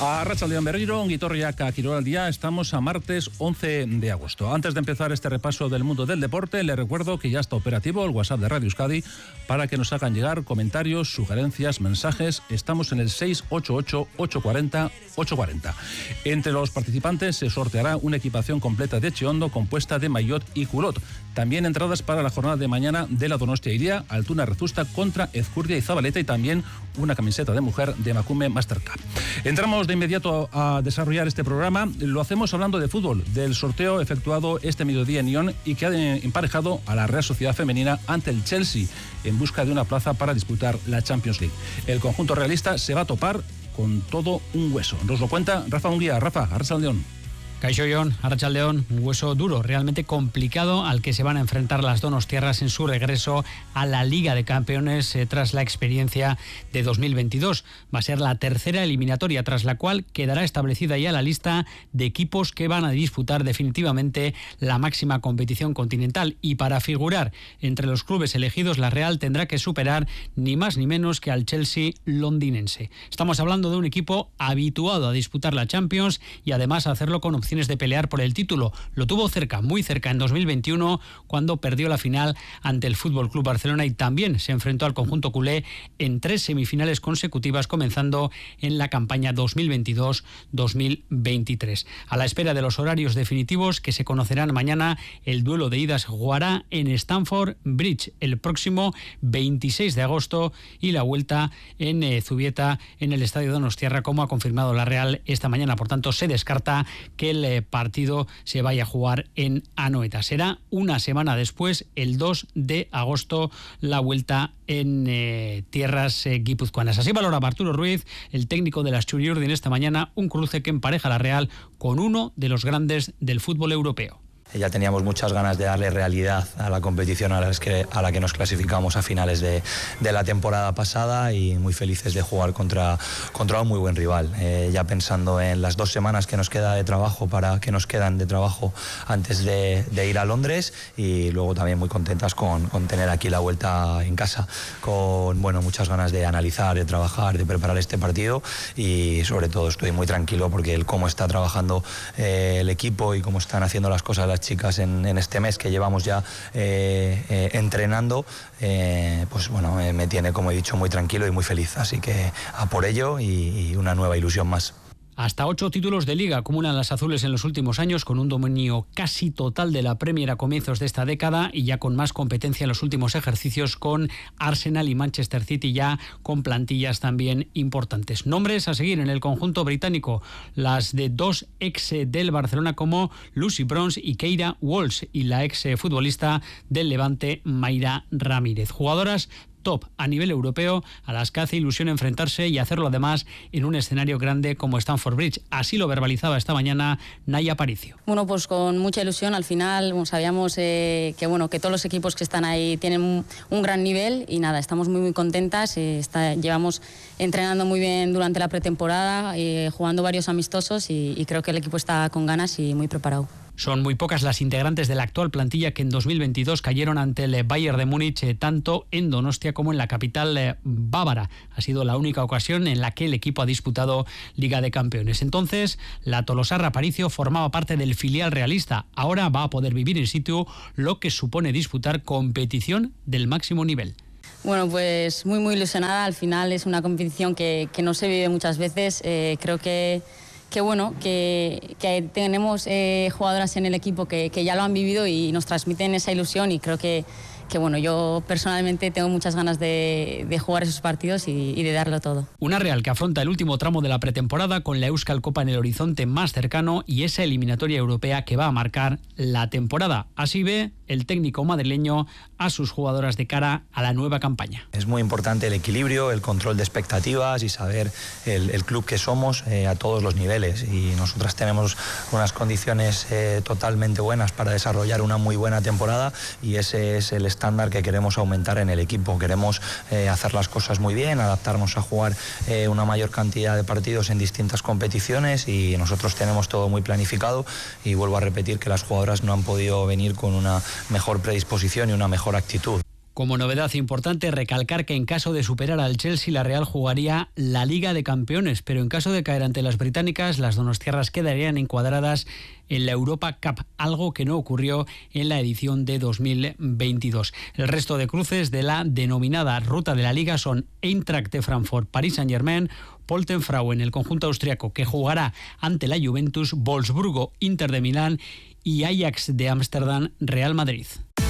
Arratsaldeon berriro, Ongitorriak Kirolaldía. Estamos a martes 11 de agosto. Antes de empezar este repaso del mundo del deporte, les recuerdo que ya está operativo el WhatsApp de Radio Euskadi para que nos hagan llegar comentarios, sugerencias, mensajes. Estamos en el 688-840-840. Entre los participantes se sorteará una equipación completa de Chiondo compuesta de maillot y culot. También entradas para la jornada de mañana de la Donostia Iría, Altuna Rezusta contra Ezcurdia y Zabaleta, y también una camiseta de mujer de Emakume Master Cup. Entramos de inmediato a desarrollar este programa. Lo hacemos hablando de fútbol, del sorteo efectuado este mediodía en Lyon y que ha emparejado a la Real Sociedad Femenina ante el Chelsea en busca de una plaza para disputar la Champions League. El conjunto realista se va a topar con todo un hueso. Nos lo cuenta Rafa Unguía. Rafa, arratsaldeon. Kaixo Jon, arratsaldeon, un hueso duro, realmente complicado al que se van a enfrentar las donostiarras en su regreso a la Liga de Campeones tras la experiencia de 2022. Va a ser la tercera eliminatoria, tras la cual quedará establecida ya la lista de equipos que van a disputar definitivamente la máxima competición continental. Y para figurar entre los clubes elegidos, la Real tendrá que superar ni más ni menos que al Chelsea londinense. Estamos hablando de un equipo habituado a disputar la Champions y además a hacerlo con opciones de pelear por el título. Lo tuvo cerca, muy cerca en 2021, cuando perdió la final ante el Fútbol Club Barcelona, y también se enfrentó al conjunto culé en 3 semifinales consecutivas, comenzando en la campaña 2022-2023. A la espera de los horarios definitivos que se conocerán mañana, el duelo de ida se jugará en Stamford Bridge el próximo 26 de agosto y la vuelta en Zubieta, en el Estadio Donostiarra, como ha confirmado la Real esta mañana. Por tanto, se descarta que el partido se vaya a jugar en Anoeta. Será una semana después, el 2 de agosto, la vuelta en tierras guipuzcoanas. Así valora Arturo Ruiz, el técnico de las Txuri-Urdin, esta mañana un cruce que empareja a la Real con uno de los grandes del fútbol europeo. Ya teníamos muchas ganas de darle realidad a la competición a la que nos clasificamos a finales de la temporada pasada, y muy felices de jugar contra un muy buen rival. Ya pensando en las 2 semanas que nos quedan de trabajo antes de ir a Londres, y luego también muy contentas con tener aquí la vuelta en casa, con muchas ganas de analizar, de trabajar, de preparar este partido, y sobre todo estoy muy tranquilo porque cómo está trabajando el equipo y cómo están haciendo las cosas las chicas en este mes que llevamos ya entrenando, me tiene, como he dicho, muy tranquilo y muy feliz. Así que a por ello y una nueva ilusión más. Hasta 8 títulos de Liga acumulan las azules en los últimos años, con un dominio casi total de la Premier a comienzos de esta década, y ya con más competencia en los últimos ejercicios, con Arsenal y Manchester City ya con plantillas también importantes. Nombres a seguir en el conjunto británico, las de 2 ex del Barcelona como Lucy Bronze y Keira Walsh, y la ex futbolista del Levante, Mayra Ramírez. Jugadoras top a nivel europeo, a las que hace ilusión enfrentarse y hacerlo además en un escenario grande como Stamford Bridge. Así lo verbalizaba esta mañana Naya Aparicio. Bueno, pues con mucha ilusión. Al final sabíamos que todos los equipos que están ahí tienen un gran nivel, y nada, estamos muy contentas. Llevamos entrenando muy bien durante la pretemporada, jugando varios amistosos, y creo que el equipo está con ganas y muy preparado. Son muy pocas las integrantes de la actual plantilla que en 2022 cayeron ante el Bayern de Múnich, tanto en Donostia como en la capital bávara. Ha sido la única ocasión en la que el equipo ha disputado Liga de Campeones. Entonces, la tolosarra Aparicio formaba parte del filial realista. Ahora va a poder vivir in situ lo que supone disputar competición del máximo nivel. Bueno, pues muy ilusionada. Al final es una competición que no se vive muchas veces. Creo que tenemos jugadoras en el equipo que ya lo han vivido y nos transmiten esa ilusión, y creo que yo personalmente tengo muchas ganas de jugar esos partidos y de darlo todo. Una Real que afronta el último tramo de la pretemporada con la Euskal Copa en el horizonte más cercano y esa eliminatoria europea que va a marcar la temporada. Así ve el técnico madrileño a sus jugadoras de cara a la nueva campaña. Es muy importante el equilibrio, el control de expectativas y saber el club que somos a todos los niveles, y nosotras tenemos unas condiciones totalmente buenas para desarrollar una muy buena temporada, y ese es el estándar que queremos aumentar en el equipo. Queremos hacer las cosas muy bien, adaptarnos a jugar una mayor cantidad de partidos en distintas competiciones, y nosotros tenemos todo muy planificado, y vuelvo a repetir que las jugadoras no han podido venir con una mejor predisposición y una mejor actitud. Como novedad importante, recalcar que en caso de superar al Chelsea, la Real jugaría la Liga de Campeones, pero en caso de caer ante las británicas, las donostiarras quedarían encuadradas en la Europa Cup, algo que no ocurrió en la edición de 2022. El resto de cruces de la denominada Ruta de la Liga son Eintracht de Frankfurt, Paris Saint-Germain, Polten-Frauen, el conjunto austriaco, que jugará ante la Juventus, Wolfsburgo, Inter de Milán y Ajax de Ámsterdam, Real Madrid.